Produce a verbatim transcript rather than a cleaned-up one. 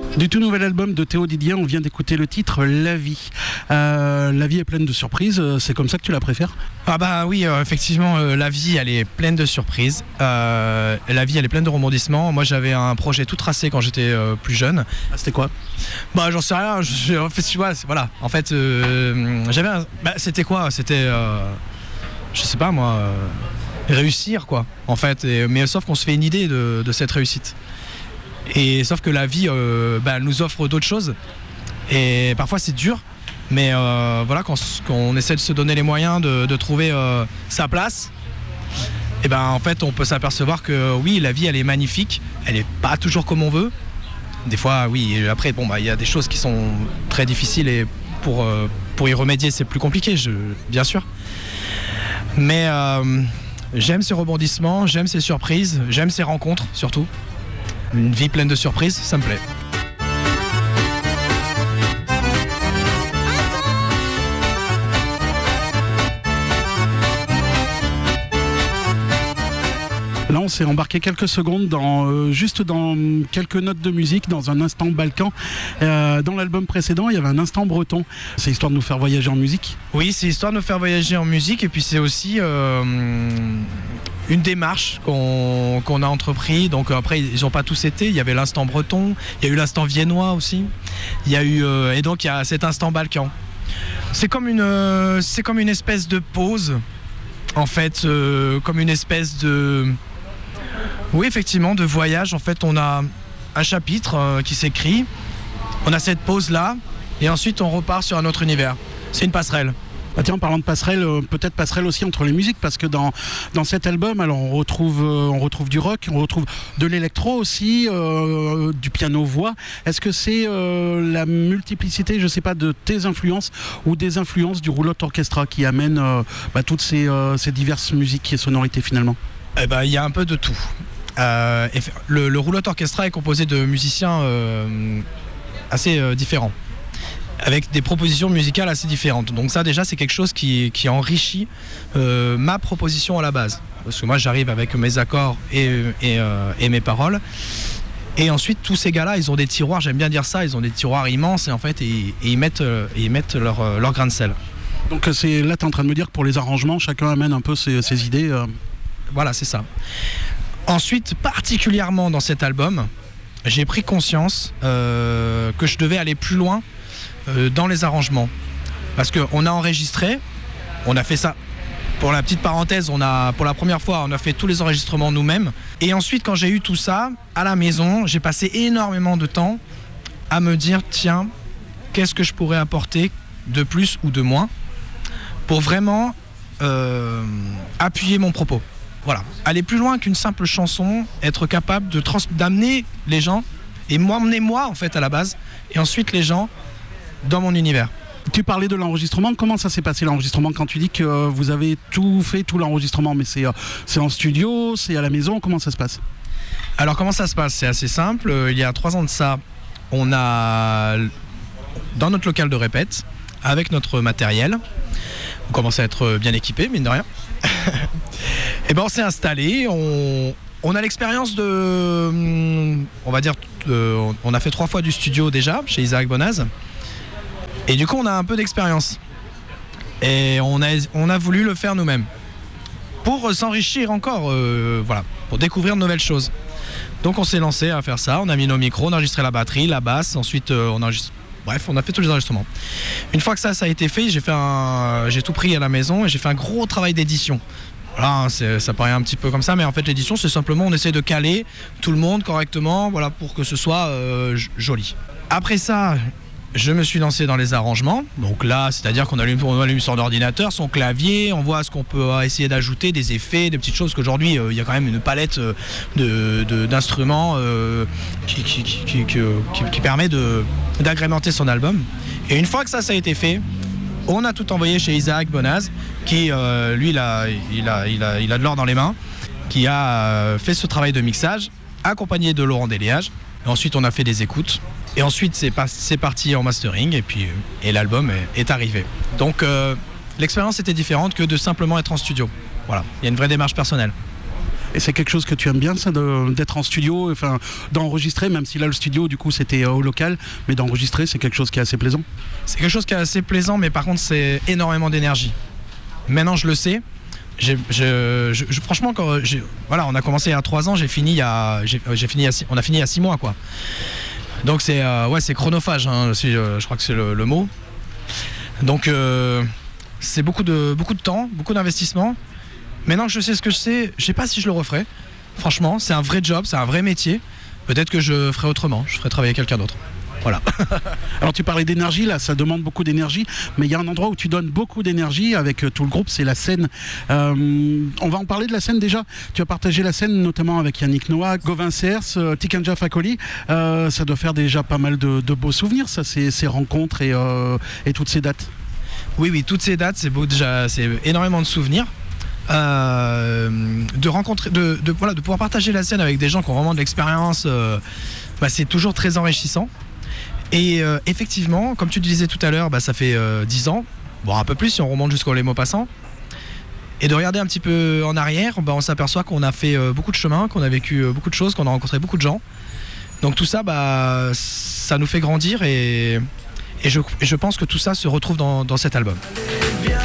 Du tout nouvel album de Théo Didier, on vient d'écouter le titre La Vie. Euh, la vie est pleine de surprises, c'est comme ça que tu la préfères ? Ah bah oui, euh, effectivement, euh, la vie elle est pleine de surprises. Euh, la vie elle est pleine de rebondissements. Moi j'avais un projet tout tracé quand j'étais euh, plus jeune. Ah, c'était quoi ? Bah j'en sais rien. Je, je, en fait, tu vois, voilà. En fait, euh, j'avais. Un, bah, c'était quoi ? C'était, euh, je sais pas moi, euh, réussir quoi. En fait, et, mais sauf qu'on se fait une idée de, de cette réussite. Et sauf que la vie, euh, bah, elle nous offre d'autres choses. Et parfois c'est dur, mais euh, voilà, quand, quand on essaie de se donner les moyens de, de trouver euh, sa place, et ben en fait on peut s'apercevoir que oui, la vie elle est magnifique, elle est pas toujours comme on veut. Des fois oui, et après bon bah il y a des choses qui sont très difficiles et pour euh, pour y remédier c'est plus compliqué, je, bien sûr. Mais euh, j'aime ces rebondissements, j'aime ces surprises, j'aime ces rencontres surtout. Une vie pleine de surprises, ça me plaît. Là, on s'est embarqué quelques secondes dans, euh, juste dans quelques notes de musique, dans un instant balkan. Euh, dans l'album précédent, il y avait un instant breton. C'est histoire de nous faire voyager en musique ? Oui, c'est histoire de nous faire voyager en musique et puis c'est aussi euh, une démarche qu'on, qu'on a entrepris. Donc après, ils n'ont pas tous été. Il y avait l'instant breton, il y a eu l'instant viennois aussi. Il y a eu euh, et donc il y a cet instant balkan. C'est comme une, euh, c'est comme une espèce de pause, en fait, euh, comme une espèce de Oui, effectivement, de voyage. En fait, on a un chapitre euh, qui s'écrit, on a cette pause-là, et ensuite on repart sur un autre univers. C'est une passerelle. Ah tiens, en parlant de passerelle, euh, peut-être passerelle aussi entre les musiques, parce que dans, dans cet album, alors on retrouve, euh, on retrouve du rock, on retrouve de l'électro aussi, euh, du piano-voix. Est-ce que c'est euh, la multiplicité, je ne sais pas, de tes influences ou des influences du roulotte orchestra qui amène euh, bah, toutes ces, euh, ces diverses musiques et sonorités finalement ? Eh ben, il y a un peu de tout. Euh, le, le roulotte orchestra est composé de musiciens euh, assez euh, différents, avec des propositions musicales assez différentes. Donc ça déjà c'est quelque chose qui, qui enrichit euh, ma proposition à la base. Parce que moi j'arrive avec mes accords et, et, euh, et mes paroles. Et ensuite tous ces gars-là ils ont des tiroirs, j'aime bien dire ça, ils ont des tiroirs immenses et en fait et, et ils mettent, euh, et ils mettent leur, leur grain de sel. Donc c'est, là tu es en train de me dire que pour les arrangements, chacun amène un peu ses, ses idées euh... Voilà, c'est ça. Ensuite, particulièrement dans cet album, j'ai pris conscience euh, que je devais aller plus loin euh, dans les arrangements. Parce qu'on a enregistré, on a fait ça, pour la petite parenthèse, on a, pour la première fois, on a fait tous les enregistrements nous-mêmes. Et ensuite, quand j'ai eu tout ça, à la maison, j'ai passé énormément de temps à me dire, tiens, qu'est-ce que je pourrais apporter de plus ou de moins pour vraiment euh, appuyer mon propos. Voilà, aller plus loin qu'une simple chanson, être capable de trans- d'amener les gens et m'emmener moi en fait à la base et ensuite les gens dans mon univers. Tu parlais de l'enregistrement, comment ça s'est passé l'enregistrement quand tu dis que euh, vous avez tout fait, tout l'enregistrement, mais c'est, euh, c'est en studio, c'est à la maison, comment ça se passe ? Alors comment ça se passe ? C'est assez simple, il y a trois ans de ça, on a dans notre local de répète, avec notre matériel, on commence à être bien équipé, mine de rien. Et ben on s'est installé, on, on a l'expérience de, on va dire, de, on a fait trois fois du studio déjà chez Isaac Bonaz, et du coup on a un peu d'expérience, et on a, on a voulu le faire nous-mêmes, pour s'enrichir encore, euh, voilà, pour découvrir de nouvelles choses. Donc on s'est lancé à faire ça, on a mis nos micros, on a enregistré la batterie, la basse, ensuite euh, on a enregistré... Bref, on a fait tous les enregistrements. Une fois que ça, ça a été fait, j'ai, fait un... j'ai tout pris à la maison et j'ai fait un gros travail d'édition. Voilà, c'est, ça paraît un petit peu comme ça, mais en fait l'édition c'est simplement on essaie de caler tout le monde correctement, voilà, pour que ce soit euh, joli. Après ça, je me suis lancé dans les arrangements. Donc là, c'est-à-dire qu'on allume, on allume son ordinateur, son clavier, on voit ce qu'on peut essayer d'ajouter, des effets, des petites choses qu'aujourd'hui euh, il y a quand même une palette de, de, d'instruments euh, qui, qui, qui, qui, qui, qui permet de, d'agrémenter son album. Et une fois que ça, ça a été fait, on a tout envoyé chez Isaac Bonaz, qui euh, lui il a, il, a, il, a, il a de l'or dans les mains, qui a euh, fait ce travail de mixage, accompagné de Laurent Deléage. Et ensuite on a fait des écoutes. Et ensuite c'est, pas, c'est parti en mastering et puis et l'album est, est arrivé. Donc euh, l'expérience était différente que de simplement être en studio. Voilà, il y a une vraie démarche personnelle. Et c'est quelque chose que tu aimes bien, ça, de, d'être en studio, enfin, d'enregistrer, même si là le studio, du coup, c'était au local, mais d'enregistrer, c'est quelque chose qui est assez plaisant. C'est quelque chose qui est assez plaisant, mais par contre, c'est énormément d'énergie. Maintenant, je le sais. J'ai, je, je, je, franchement, quand j'ai, voilà, on a commencé il y a trois ans, j'ai fini il y a, j'ai, j'ai fini il y a six, on a fini il y a six mois, quoi. Donc c'est, euh, ouais, c'est chronophage, hein, si, euh, je crois que c'est le, le mot. Donc euh, c'est beaucoup de, beaucoup de temps, beaucoup d'investissement. Maintenant que je sais ce que je sais, je sais pas si je le referai. Franchement, c'est un vrai job, c'est un vrai métier. Peut-être que je ferai autrement, je ferai travailler quelqu'un d'autre. Voilà. Alors tu parlais d'énergie, là ça demande beaucoup d'énergie, mais il y a un endroit où tu donnes beaucoup d'énergie avec tout le groupe, c'est la scène. Euh, on va en parler de la scène déjà. Tu as partagé la scène notamment avec Yannick Noah, Gauvin Cers, euh, Tikenja Fakoli. Euh, ça doit faire déjà pas mal de, de beaux souvenirs, ça, ces, ces rencontres et, euh, et toutes ces dates. Oui, oui, toutes ces dates, c'est beau, déjà, c'est énormément de souvenirs. Euh, de rencontrer, de, de, voilà, de pouvoir partager la scène avec des gens qui ont vraiment de l'expérience, euh, bah, c'est toujours très enrichissant. Et euh, effectivement, comme tu disais tout à l'heure, bah, ça fait euh, dix ans, bon un peu plus si on remonte jusqu'au Les Mots Passants. Et de regarder un petit peu en arrière, bah, on s'aperçoit qu'on a fait euh, beaucoup de chemin, qu'on a vécu euh, beaucoup de choses, qu'on a rencontré beaucoup de gens. Donc tout ça, bah, ça nous fait grandir et, et, je, et je pense que tout ça se retrouve dans, dans cet album.